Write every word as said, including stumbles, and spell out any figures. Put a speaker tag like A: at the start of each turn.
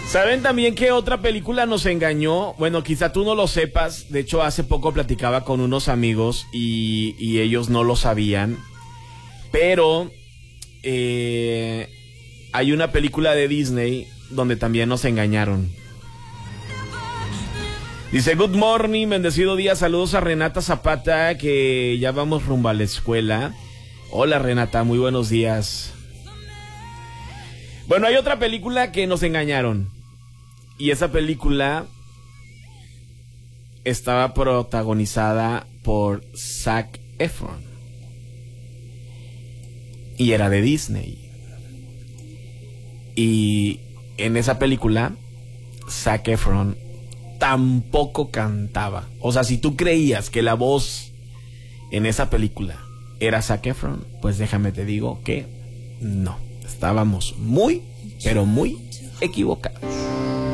A: ¿Saben también que otra película nos engañó? Bueno, quizá tú no lo sepas. De hecho, hace poco platicaba con unos amigos y, y ellos no lo sabían. Pero eh, hay una película de Disney donde también nos engañaron. Dice, good morning, bendecido día, saludos a Renata Zapata, que ya vamos rumbo a la escuela. Hola Renata, muy buenos días. Bueno, hay otra película que nos engañaron. Y esa película estaba protagonizada por Zac Efron. Y era de Disney. Y en esa película, Zac Efron tampoco cantaba. O sea, si tú creías que la voz en esa película era Zac Efron, pues déjame te digo que no. Estábamos muy, pero muy equivocados.